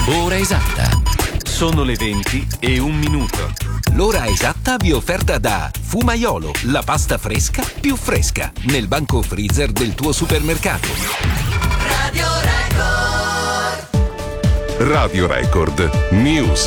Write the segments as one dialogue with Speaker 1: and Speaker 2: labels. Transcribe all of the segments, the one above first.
Speaker 1: Ora esatta.
Speaker 2: Sono le 20:01.
Speaker 1: L'ora esatta vi è offerta da Fumaiolo, la pasta fresca più fresca, nel banco freezer del tuo supermercato.
Speaker 3: Radio Record.
Speaker 4: Radio Record News.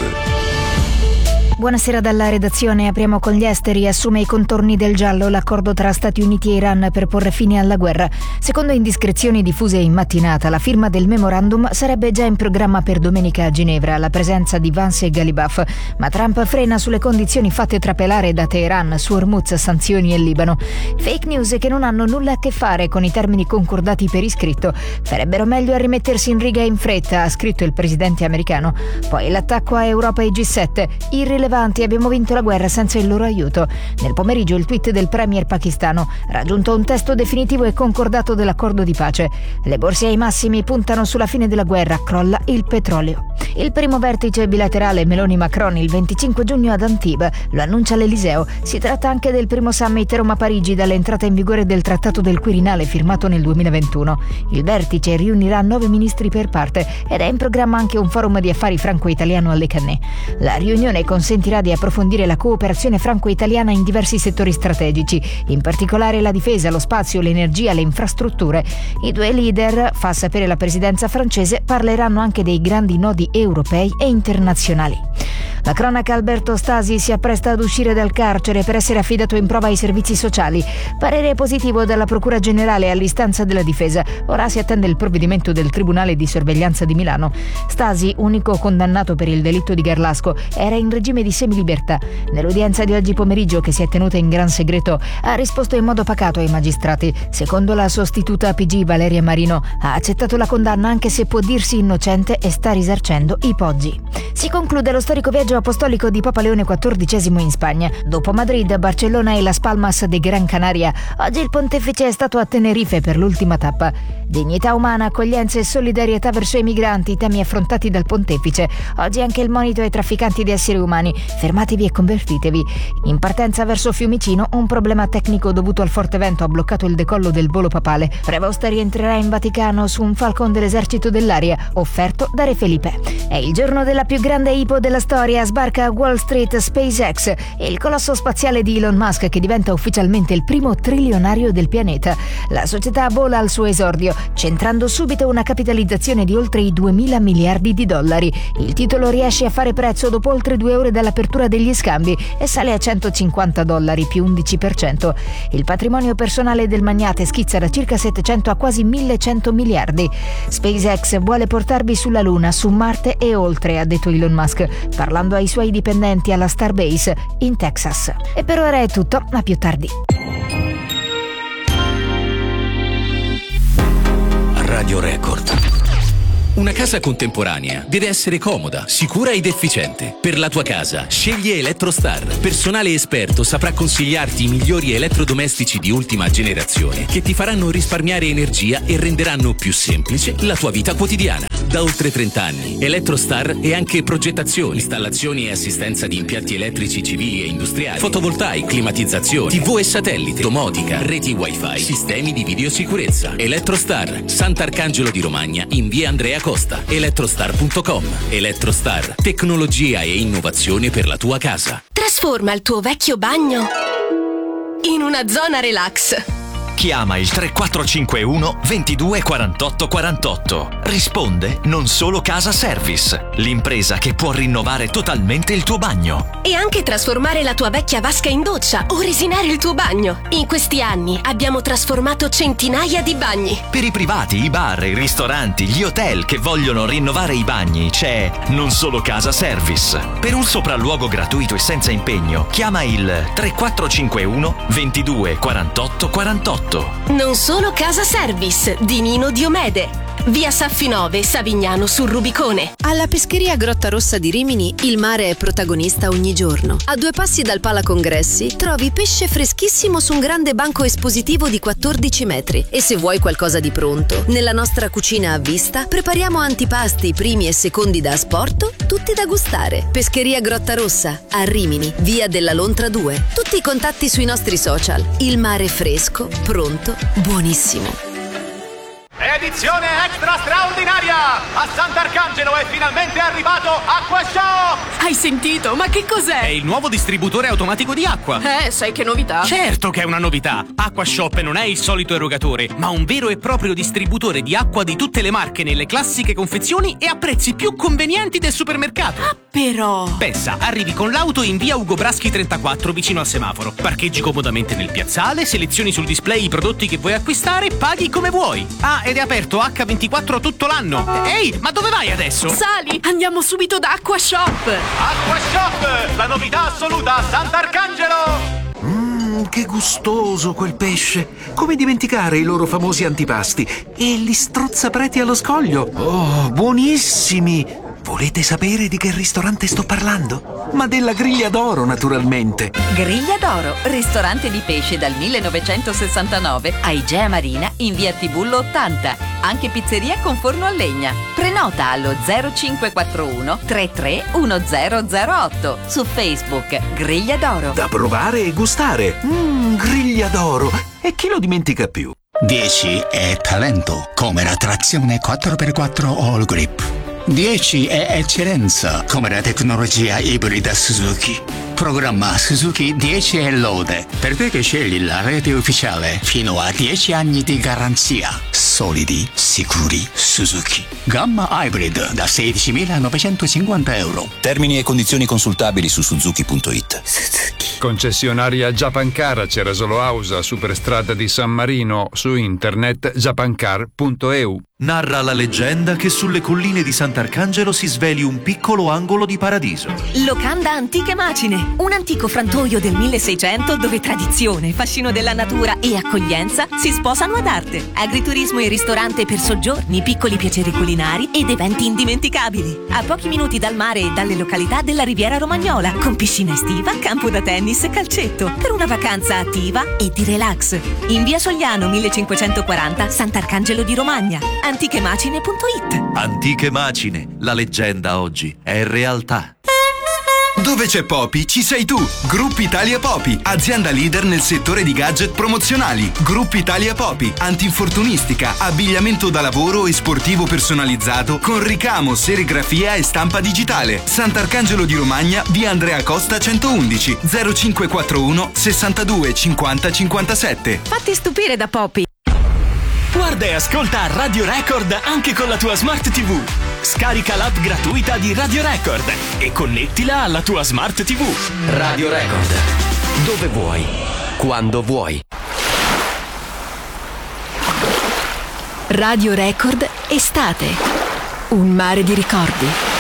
Speaker 5: Buonasera dalla redazione. Apriamo con gli esteri. Assume i contorni del giallo l'accordo tra Stati Uniti e Iran per porre fine alla guerra. Secondo indiscrezioni diffuse in mattinata, la firma del memorandum sarebbe già in programma per domenica a Ginevra, alla presenza di Vance e Ghalibaf. Ma Trump frena sulle condizioni fatte trapelare da Teheran su Hormuz, sanzioni e Libano. Fake news che non hanno nulla a che fare con i termini concordati per iscritto. Farebbero meglio a rimettersi in riga in fretta, ha scritto il presidente americano. Poi l'attacco a Europa e G7. Abbiamo vinto la guerra senza il loro aiuto. Nel pomeriggio il tweet del premier pakistano: raggiunto un testo definitivo e concordato dell'accordo di pace. Le borse ai massimi puntano sulla fine della guerra, crolla il petrolio. Il primo vertice bilaterale Meloni-Macron il 25 giugno ad Antibes, lo annuncia l'Eliseo. Si tratta anche del primo summit Roma-Parigi dall'entrata in vigore del Trattato del Quirinale firmato nel 2021. Il vertice riunirà 9 ministri per parte ed è in programma anche un forum di affari franco-italiano alle Cannè. La riunione consentirà di approfondire la cooperazione franco-italiana in diversi settori strategici, in particolare la difesa, lo spazio, l'energia, le infrastrutture. I due leader, fa sapere la presidenza francese, parleranno anche dei grandi nodi europei e internazionali. La cronaca: Alberto Stasi si appresta ad uscire dal carcere per essere affidato in prova ai servizi sociali. Parere positivo dalla Procura Generale all'istanza della difesa. Ora si attende il provvedimento del Tribunale di Sorveglianza di Milano. Stasi, unico condannato per il delitto di Garlasco, era in regime di semilibertà. Nell'udienza di oggi pomeriggio, che si è tenuta in gran segreto, ha risposto in modo pacato ai magistrati. Secondo la sostituta PG Valeria Marino, ha accettato la condanna anche se può dirsi innocente e sta risarcendo i poggi. Si conclude lo storico viaggio apostolico di Papa Leone XIV in Spagna. Dopo Madrid, Barcellona e Las Palmas de Gran Canaria, oggi il pontefice è stato a Tenerife per l'ultima tappa. Dignità umana, accoglienza e solidarietà verso i migranti, temi affrontati dal pontefice. Oggi anche il monito ai trafficanti di esseri umani: fermatevi e convertitevi. In partenza verso Fiumicino, un problema tecnico dovuto al forte vento ha bloccato il decollo del volo papale. Prevost rientrerà in Vaticano su un Falcon dell'esercito dell'aria offerto da Re Felipe. È il giorno della più grande IPO della storia. Sbarca a Wall Street SpaceX, il colosso spaziale di Elon Musk, che diventa ufficialmente il primo trilionario del pianeta. La società vola al suo esordio, centrando subito una capitalizzazione di oltre i 2.000 miliardi di dollari. Il titolo riesce a fare prezzo dopo oltre 2 ore dall'apertura degli scambi e sale a $150 più 11%. Il patrimonio personale del magnate schizza da circa 700 a quasi 1.100 miliardi. SpaceX vuole portarvi sulla Luna, su Marte e oltre, ha detto Elon Musk, parlando ai suoi dipendenti alla Starbase in Texas. E per ora è tutto, a più tardi.
Speaker 1: Radio Record. Una casa contemporanea deve essere comoda, sicura ed efficiente. Per la tua casa, scegli Electrostar. Personale esperto saprà consigliarti i migliori elettrodomestici di ultima generazione che ti faranno risparmiare energia e renderanno più semplice la tua vita quotidiana. Da oltre 30 anni, Electrostar è anche progettazione, installazioni e assistenza di impianti elettrici civili e industriali, fotovoltaici, climatizzazione, TV e satellite, domotica, reti wifi, sistemi di videosicurezza. Electrostar, Sant'Arcangelo di Romagna, in via Andrea Costa. Electrostar.com. Electrostar, tecnologia e innovazione per la tua casa.
Speaker 6: Trasforma il tuo vecchio bagno in una zona relax.
Speaker 7: Chiama il 3451 22 48 48. Risponde Non Solo Casa Service, l'impresa che può rinnovare totalmente il tuo bagno.
Speaker 6: E anche trasformare la tua vecchia vasca in doccia o resinare il tuo bagno. In questi anni abbiamo trasformato centinaia di bagni.
Speaker 7: Per i privati, i bar, i ristoranti, gli hotel che vogliono rinnovare i bagni c'è Non Solo Casa Service. Per un sopralluogo gratuito e senza impegno, chiama il 3451 22 48 48.
Speaker 6: Non Solo Casa Service di Nino Diomede. Via Saffi 9, Savignano sul Rubicone.
Speaker 8: Alla pescheria Grotta Rossa di Rimini il mare è protagonista ogni giorno. A 2 passi dal Pala Congressi trovi pesce freschissimo su un grande banco espositivo di 14 metri. E se vuoi qualcosa di pronto, nella nostra cucina a vista prepariamo antipasti, primi e secondi da asporto, tutti da gustare. Pescheria Grotta Rossa a Rimini, via della Lontra 2. Tutti i contatti sui nostri social. Il mare fresco, pronto, buonissimo.
Speaker 9: Edizione extra straordinaria a Sant'Arcangelo
Speaker 3: Sant'Arcangelo è finalmente arrivato AcquaShop!
Speaker 6: Hai sentito? Ma che cos'è?
Speaker 9: È il nuovo distributore automatico di acqua.
Speaker 6: Sai che novità?
Speaker 9: Certo che è una novità. AcquaShop non è il solito erogatore, ma un vero e proprio distributore di acqua di tutte le marche nelle classiche confezioni e a prezzi più convenienti del supermercato.
Speaker 6: Ah, però...
Speaker 9: Pensa, arrivi con l'auto in via Ugo Braschi 34 vicino al semaforo. Parcheggi comodamente nel piazzale, selezioni sul display i prodotti che vuoi acquistare, paghi come vuoi. Ah, ed è aperto H24 tutto l'anno. Ehi, ma dove vai adesso?
Speaker 6: Sali, andiamo subito da AcquaShop.
Speaker 3: AcquaShop, la novità assoluta a Sant'Arcangelo!
Speaker 10: Che gustoso quel pesce! Come dimenticare i loro famosi antipasti? E gli strozzapreti allo scoglio! Oh, buonissimi! Volete sapere di che ristorante sto parlando? Ma della Griglia d'Oro, naturalmente!
Speaker 11: Griglia d'Oro, ristorante di pesce dal 1969 a Igea Marina in via Tibullo 80. Anche pizzeria con forno a legna. Prenota allo 0541 331008. Su Facebook Griglia d'Oro.
Speaker 10: Da provare e gustare! Griglia d'Oro! E chi lo dimentica più?
Speaker 12: 10 è talento, come la trazione 4x4 All Grip. 10 è eccellenza, come la tecnologia ibrida Suzuki. Programma Suzuki 10 è lode, per te che scegli la rete ufficiale fino a 10 anni di garanzia. Solidi, sicuri, Suzuki. Gamma hybrid da 16.950 euro.
Speaker 13: Termini e condizioni consultabili su suzuki.it.
Speaker 14: Concessionaria Japancar a Cerasolo Ausa, Superstrada di San Marino, su internet japancar.eu.
Speaker 2: Narra la leggenda che sulle colline di Sant'Arcangelo si sveli un piccolo angolo di paradiso.
Speaker 15: Locanda Antiche Macine, un antico frantoio del 1600 dove tradizione, fascino della natura e accoglienza si sposano ad arte. Agriturismo e ristorante per soggiorni, piccoli piaceri culinari ed eventi indimenticabili. A pochi minuti dal mare e dalle località della Riviera Romagnola, con piscina estiva, campo da tennis e calcetto, per una vacanza attiva e di relax. In via Sogliano 1540, Sant'Arcangelo di Romagna. Antichemacine.it.
Speaker 2: Antiche Macine, la leggenda oggi è realtà.
Speaker 16: Dove c'è Popi, ci sei tu. Gruppo Italia Popi, azienda leader nel settore di gadget promozionali. Gruppo Italia Popi, antinfortunistica, abbigliamento da lavoro e sportivo personalizzato con ricamo, serigrafia e stampa digitale. Sant'Arcangelo di Romagna, via Andrea Costa 111 0541 62 50 57.
Speaker 15: Fatti stupire da Popi.
Speaker 17: Guarda e ascolta Radio Record anche con la tua Smart TV. Scarica l'app gratuita di Radio Record e connettila alla tua Smart TV.
Speaker 1: Radio Record. Dove vuoi, quando vuoi.
Speaker 6: Radio Record estate. Un mare di ricordi.